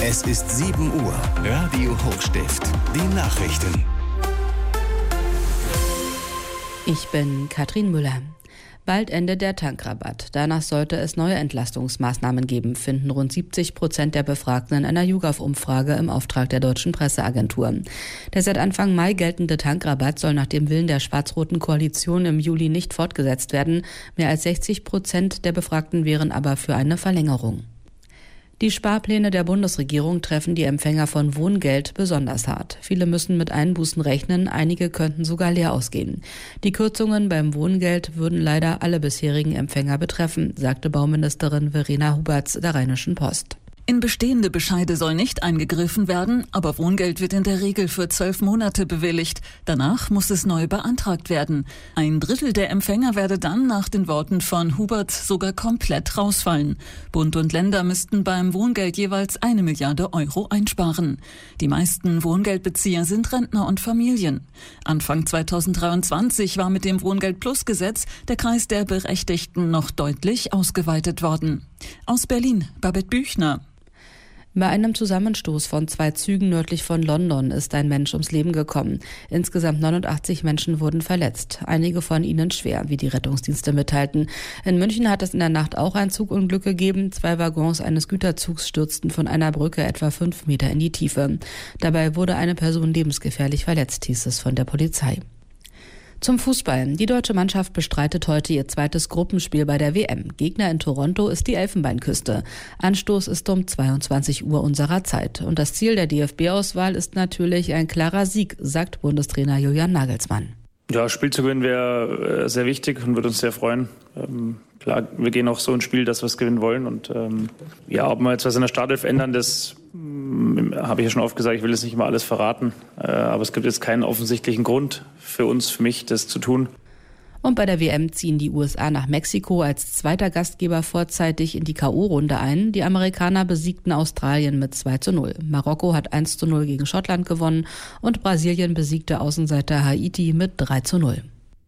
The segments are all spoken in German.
Es ist 7 Uhr. Radio Hochstift. Die Nachrichten. Ich bin Katrin Müller. Bald endet der Tankrabatt. Danach sollte es neue Entlastungsmaßnahmen geben, finden rund 70% der Befragten in einer YouGov-Umfrage im Auftrag der Deutschen Presseagentur. Der seit Anfang Mai geltende Tankrabatt soll nach dem Willen der schwarz-roten Koalition im Juli nicht fortgesetzt werden. Mehr als 60% der Befragten wären aber für eine Verlängerung. Die Sparpläne der Bundesregierung treffen die Empfänger von Wohngeld besonders hart. Viele müssen mit Einbußen rechnen, einige könnten sogar leer ausgehen. Die Kürzungen beim Wohngeld würden leider alle bisherigen Empfänger betreffen, sagte Bauministerin Verena Huberts der Rheinischen Post. In bestehende Bescheide soll nicht eingegriffen werden, aber Wohngeld wird in der Regel für 12 Monate bewilligt. Danach muss es neu beantragt werden. 1/3 der Empfänger werde dann nach den Worten von Hubert sogar komplett rausfallen. Bund und Länder müssten beim Wohngeld jeweils 1 Milliarde Euro einsparen. Die meisten Wohngeldbezieher sind Rentner und Familien. Anfang 2023 war mit dem Wohngeld-Plus-Gesetz der Kreis der Berechtigten noch deutlich ausgeweitet worden. Aus Berlin, Babette Büchner. Bei einem Zusammenstoß von 2 Zügen nördlich von London ist ein Mensch ums Leben gekommen. Insgesamt 89 Menschen wurden verletzt, einige von ihnen schwer, wie die Rettungsdienste mitteilten. In München hat es in der Nacht auch ein Zugunglück gegeben. 2 Waggons eines Güterzugs stürzten von einer Brücke etwa 5 Meter in die Tiefe. Dabei wurde eine Person lebensgefährlich verletzt, hieß es von der Polizei. Zum Fußball. Die deutsche Mannschaft bestreitet heute ihr zweites Gruppenspiel bei der WM. Gegner in Toronto ist die Elfenbeinküste. Anstoß ist um 22 Uhr unserer Zeit. Und das Ziel der DFB-Auswahl ist natürlich ein klarer Sieg, sagt Bundestrainer Julian Nagelsmann. Ja, Spiel zu gewinnen wäre sehr wichtig und würde uns sehr freuen. Klar, wir gehen auch so ins Spiel, dass wir es gewinnen wollen. Und ob wir jetzt was in der Startelf ändern, das habe ich ja schon oft gesagt, ich will jetzt nicht immer alles verraten. Aber es gibt jetzt keinen offensichtlichen Grund für mich, das zu tun. Und bei der WM ziehen die USA nach Mexiko als zweiter Gastgeber vorzeitig in die K.O.-Runde ein. Die Amerikaner besiegten Australien mit 2:0. Marokko hat 1:0 gegen Schottland gewonnen und Brasilien besiegte Außenseiter Haiti mit 3:0.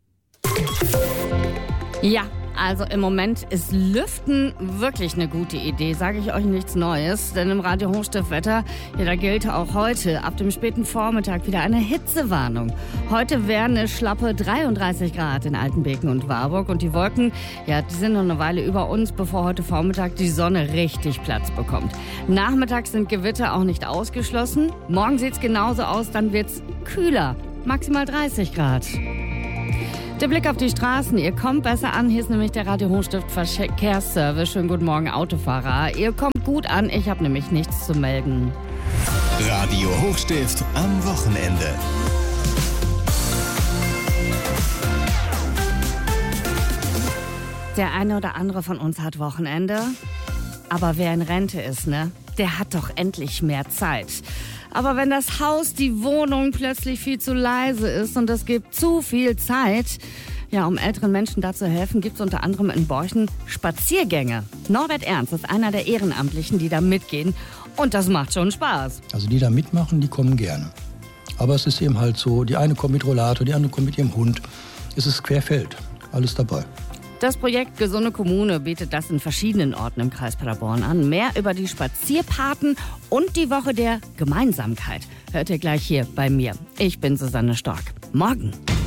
Ja. Also im Moment ist Lüften wirklich eine gute Idee, sage ich euch nichts Neues. Denn im Radio Hochstiftwetter, da gilt auch heute ab dem späten Vormittag wieder eine Hitzewarnung. Heute wären es schlappe 33 Grad in Altenbeken und Warburg. Und die Wolken, die sind noch eine Weile über uns, bevor heute Vormittag die Sonne richtig Platz bekommt. Nachmittags sind Gewitter auch nicht ausgeschlossen. Morgen sieht's genauso aus, dann wird's kühler, maximal 30 Grad. Der Blick auf die Straßen. Ihr kommt besser an. Hier ist nämlich der Radio Hochstift Verkehrsservice. Schönen guten Morgen, Autofahrer. Ihr kommt gut an. Ich habe nämlich nichts zu melden. Radio Hochstift am Wochenende. Der eine oder andere von uns hat Wochenende. Aber wer in Rente ist, der hat doch endlich mehr Zeit. Aber wenn das Haus, die Wohnung plötzlich viel zu leise ist und es gibt zu viel Zeit, um älteren Menschen da zu helfen, gibt es unter anderem in Borchen Spaziergänge. Norbert Ernst ist einer der Ehrenamtlichen, die da mitgehen. Und das macht schon Spaß. Also die da mitmachen, die kommen gerne. Aber es ist eben halt so, die eine kommt mit Rollator, die andere kommt mit ihrem Hund. Es ist querfeld, alles dabei. Das Projekt Gesunde Kommune bietet das in verschiedenen Orten im Kreis Paderborn an. Mehr über die Spazierpaten und die Woche der Gemeinsamkeit hört ihr gleich hier bei mir. Ich bin Susanne Stork. Morgen.